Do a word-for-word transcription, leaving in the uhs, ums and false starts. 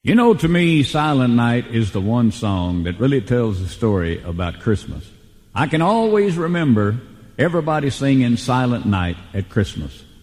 You know, to me, Silent Night is the one song that really tells the story about Christmas. I can always remember everybody singing Silent Night at Christmas.